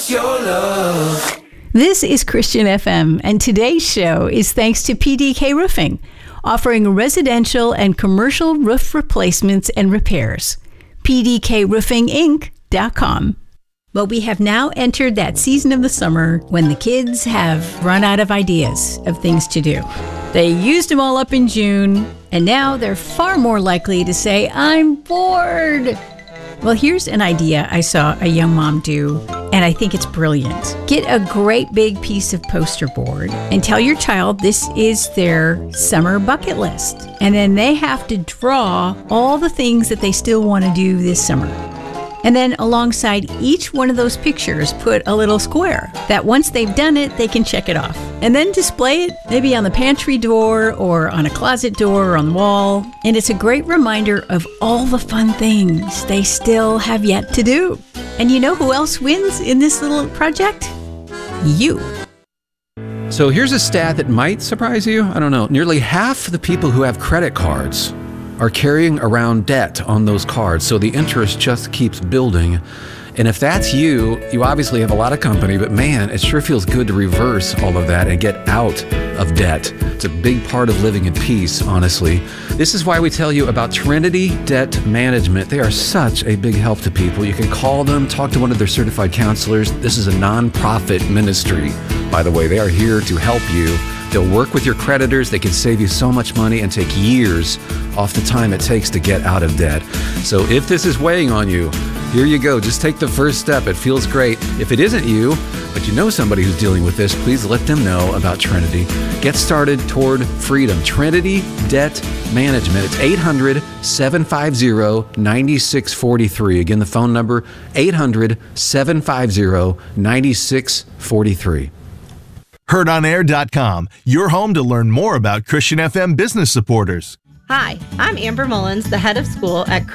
us your love. This is Christian FM, and today's show is thanks to PDK Roofing, offering residential and commercial roof replacements and repairs. PDKRoofingInc.com. Well, we have now entered that season of the summer when the kids have run out of ideas of things to do. They used them all up in June, and now they're far more likely to say, "I'm bored." Well, here's an idea I saw a young mom do, and I think it's brilliant. Get a great big piece of poster board and tell your child this is their summer bucket list. And then they have to draw all the things that they still want to do this summer. And then alongside each one of those pictures, put a little square that once they've done it, they can check it off. And then display it maybe on the pantry door or on a closet door or on the wall. And it's a great reminder of all the fun things they still have yet to do. And you know who else wins in this little project? You. So here's a stat that might surprise you. I don't know. Nearly half the people who have credit cards are carrying around debt on those cards, so the interest just keeps building. And if that's you, you obviously have a lot of company, but man, it sure feels good to reverse all of that and get out of debt. It's a big part of living in peace, honestly. This is why we tell you about Trinity Debt Management. They are such a big help to people. You can call them, talk to one of their certified counselors. This is a nonprofit ministry, by the way. They are here to help you. They'll work with your creditors. They can save you so much money and take years off the time it takes to get out of debt. So if this is weighing on you, here you go. Just take the first step. It feels great. If it isn't you, but you know somebody who's dealing with this, please let them know about Trinity. Get started toward freedom. Trinity Debt Management. It's 800-750-9643. Again, the phone number, 800-750-9643. HeardOnAir.com, your home to learn more about Christian FM business supporters. Hi, I'm Amber Mullins, the head of school at